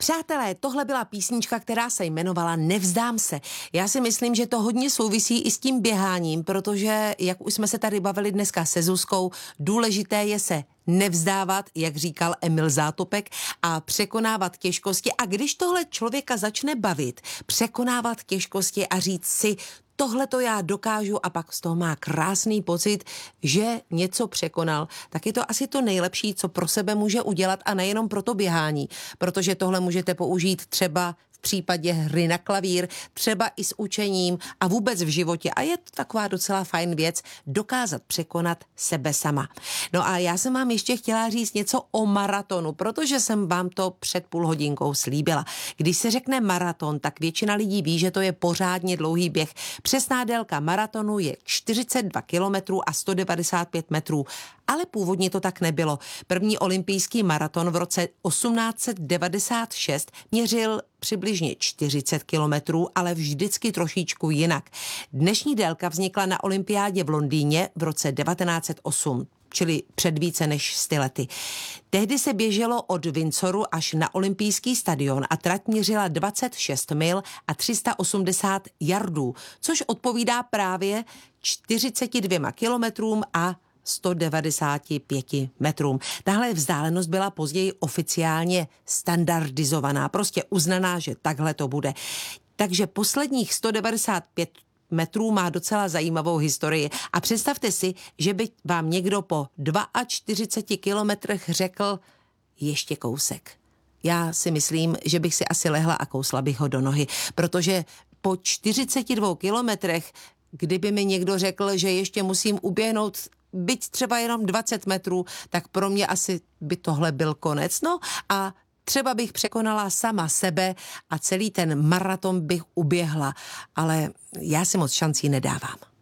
Přátelé, tohle byla písnička, která se jmenovala Nevzdám se. Já si myslím, že to hodně souvisí i s tím běháním, protože, jak už jsme se tady bavili dneska se Zuzkou, důležité je se nevzdávat, jak říkal Emil Zátopek, a překonávat těžkosti. A když tohle člověka začne bavit, překonávat těžkosti a říct si, tohle to já dokážu, a pak z toho má krásný pocit, že něco překonal, tak je to asi to nejlepší, co pro sebe může udělat, a nejenom pro to běhání, protože tohle můžete použít třeba v případě hry na klavír, třeba i s učením a vůbec v životě. A je to taková docela fajn věc dokázat překonat sebe sama. No a já jsem vám ještě chtěla říct něco o maratonu, protože jsem vám to před půl hodinkou slíbila. Když se řekne maraton, tak většina lidí ví, že to je pořádně dlouhý běh. Přesná délka maratonu je 42 kilometrů a 195 metrů. Ale původně to tak nebylo. První olympijský maraton v roce 1896 měřil přibližně 40 kilometrů, ale vždycky trošičku jinak. Dnešní délka vznikla na olympiádě v Londýně v roce 1908. Čili před více než 100 lety. Tehdy se běželo od Windsoru až na olympijský stadion a trať měřila 26 mil a 380 yardů, což odpovídá právě 42 kilometrům a 195 metrům. Tahle vzdálenost byla později oficiálně standardizovaná, prostě uznaná, že takhle to bude. Takže posledních 195 metrů má docela zajímavou historii. A představte si, že by vám někdo po 42 kilometrech řekl ještě kousek. Já si myslím, že bych si asi lehla a kousla bych ho do nohy, protože po 42 kilometrech, kdyby mi někdo řekl, že ještě musím uběhnout byť třeba jenom 20 metrů, tak pro mě asi by tohle byl konec. No a třeba bych překonala sama sebe a celý ten maraton bych uběhla, ale já si moc šancí nedávám.